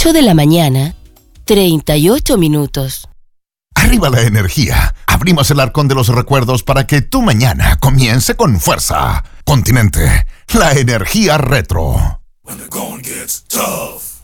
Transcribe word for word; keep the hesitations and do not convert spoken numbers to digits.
ocho de la mañana, treinta y ocho minutos. Arriba la energía. Abrimos el arcón de los recuerdos para que tu mañana comience con fuerza. Continente, la energía retro. When the going gets tough.